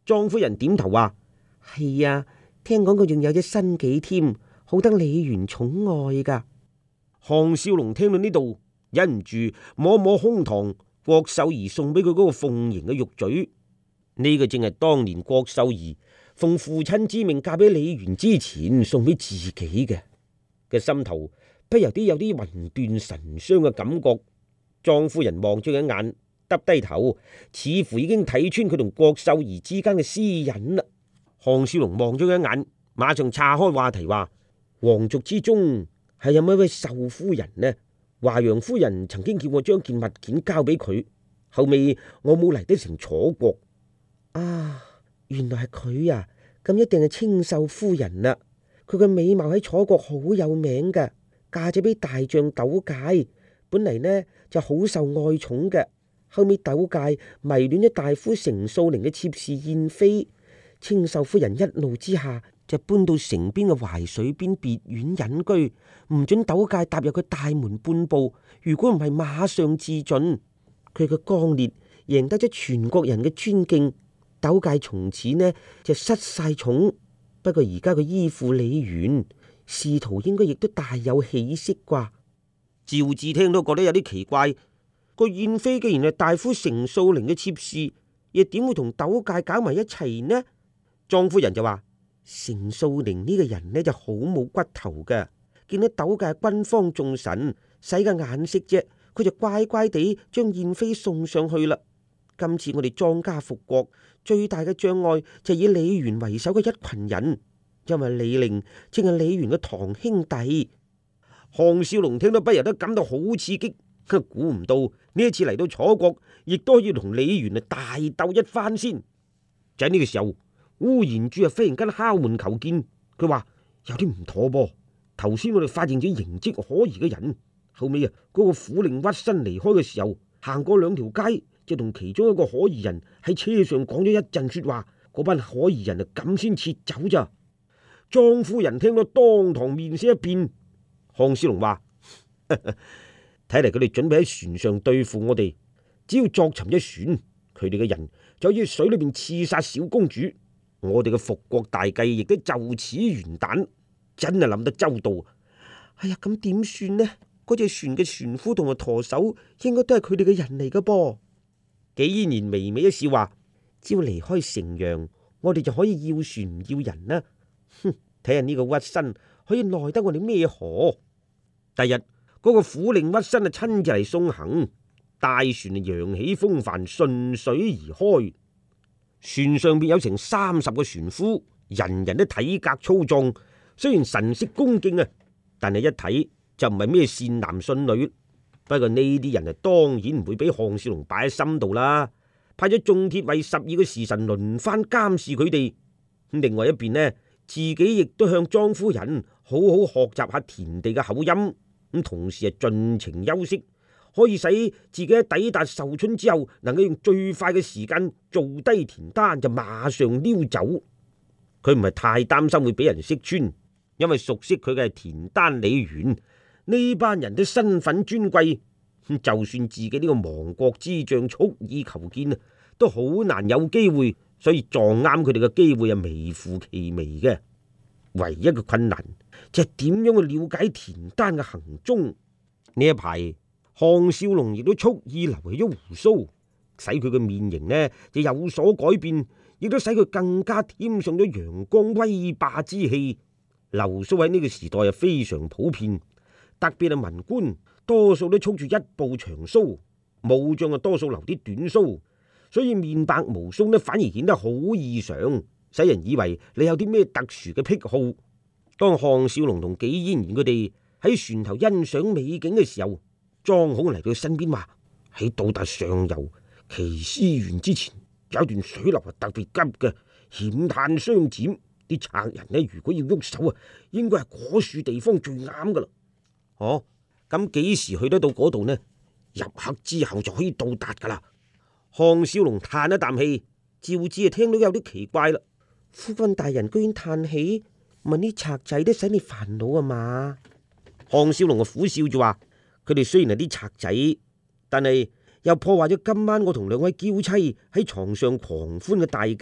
莊夫人點頭話：係啊，聽講佢仲有隻新妓添，好得李元寵愛噶。項少龍聽到呢度，忍唔住摸摸胸膛，郭秀儀送俾佢嗰個鳳形嘅玉嘴，呢個正係當年郭秀儀奉父親之命嫁俾李元之前送俾自己嘅心頭不由啲有啲魂斷神傷嘅感覺。莊夫人望咗佢一眼，耷低頭，似乎已經睇穿佢同郭秀儀之間嘅私隱啦。項少龍望咗佢一眼，馬上岔開話題話：皇族之中係有冇一位壽夫人呢？華陽夫人曾經叫我將件物件交俾佢，後尾我冇嚟得成楚國。啊，原來係佢啊！咁一定係清秀夫人啦。佢嘅美貌喺楚國好有名噶，嫁咗俾大將鬥介，本嚟呢就好受愛寵嘅。後尾鬥介迷戀咗大夫成素齡嘅妾侍燕飛，清秀夫人一怒之下就搬到城邊嘅淮水邊別院隱居，唔准鬥介踏入佢大門半步，如果唔係馬上自盡。佢嘅剛烈贏得咗全國人嘅尊敬，鬥介從此呢就失晒寵。不過而家佢依附李元，仕途應該亦都大有起色啩。趙志聽都覺得有啲奇怪，個燕飛既然係大夫成素齡嘅妾侍，又點會同鬥介搞埋一齊呢？莊夫人就話：成素齡呢個人呢就好冇骨頭嘅，見到鬥介軍方重臣，使個眼色啫，佢就乖乖地將燕飛送上去啦。今次我哋莊家復國，最大嘅障礙就係以李元為首嘅一群人，因為李陵正係李元嘅堂兄弟。項少龍聽到不由得感到好刺激，估唔到呢一次嚟到楚國，亦都要同李元大鬥一番先。就喺呢個時候，烏延柱忽然間敲門求見，佢話有啲唔妥噃。頭先我哋發現咗形跡可疑嘅人，後尾嗰個府令屈身離開嘅時候，行過兩條街，就同其中一個可疑人喺車上講咗一陣說話，嗰班可疑人咁先撤走咋。莊夫人聽到當堂面色一變。項少龍話：睇嚟佢哋準備喺船上對付我哋，只要作沉一船，佢哋嘅人就喺水裏邊刺殺小公主，我哋嘅復國大計亦都就此完蛋，真係諗得周到。哎呀，咁點算呢？嗰隻船嘅船夫同埋舵手應該都係佢哋嘅人嚟噶噃。紀嫣然微微一笑話：只要離開城陽，我哋就可以要船唔要人啦。哼，睇下呢個屈身可以奈得我哋咩何？第日嗰個府令屈身親自嚟送行，大船揚起風帆，順水而開。船上邊有成30個船夫，人人都體格粗壯，雖然神色恭敬啊，但係一睇就唔係咩善男信女。不過呢啲人當然唔會俾項少龍擺喺心度啦，派咗眾鐵衛12個時辰輪番監視佢哋。另外一邊呢，自己亦都向莊夫人好好學習下田地嘅口音，咁同時盡情休息，可以使自己喺抵達壽春之後，能夠用最快嘅時間做低田單，就馬上溜走。佢唔係太擔心會俾人識穿，因為熟悉佢嘅係田單李元，呢班人都身份尊貴，就算自己呢個亡國之將蓄意求見，都好難有機會，所以撞啱佢哋嘅機會係微乎其微嘅。唯一嘅困難就係點樣去了解田單嘅行蹤。呢一排項少龍亦都蓄意留起咗鬍鬚，使佢嘅面型呢就有所改變，亦都使佢更加添上咗陽光威霸之氣。留鬚喺呢個時代係非常普遍，特別係文官多數都蓄住一部長鬚，武將多數留啲短鬚，所以面白無鬚呢反而顯得好異常，使人以為你有啲咩特殊嘅癖好。當項少龍同紀嫣然佢哋喺船頭欣賞美景嘅時候，莊孔嚟到身邊話：喺到達上游奇師園之前，有一段水流係特別急嘅，險灘相漸，啲賊人呢如果要喐手啊，應該係果樹地方最啱噶啦。哦，咁幾時去得到嗰度呢？入黑之後就可以到達噶啦。項少龍嘆一啖氣，趙志啊聽到有啲奇怪啦。夫君大人居然嘆氣，問啲賊仔都使你煩惱啊嘛？項少龍啊苦笑住話：佢哋雖然係啲賊仔，但係又破壞咗今晚我同2位嬌妻喺床上狂歡嘅大